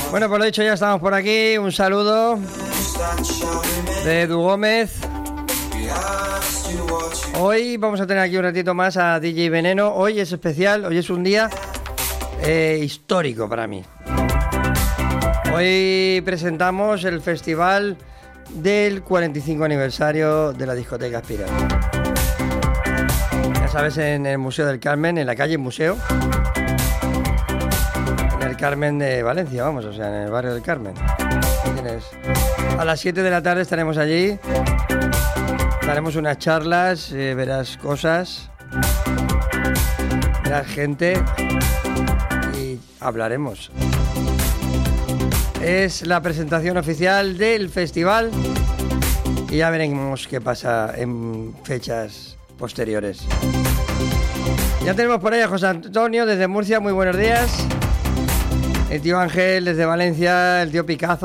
Bueno, por lo dicho, ya estamos por aquí. Un saludo de Edu Gómez. Hoy vamos a tener aquí un ratito más a DJ Veneno. Hoy es especial, hoy es un día histórico para mí. Hoy presentamos el festival del 45 aniversario de la discoteca Espiral. Ya sabes, en el Museo del Carmen, en la calle Museo. En el Carmen de Valencia, vamos, o sea, en el barrio del Carmen. A las 7 de la tarde estaremos allí. Daremos unas charlas, verás cosas, verás gente y hablaremos. Es la presentación oficial del festival y ya veremos qué pasa en fechas posteriores. Ya tenemos por ahí a José Antonio desde Murcia, muy buenos días. El tío Ángel desde Valencia, el tío Picazo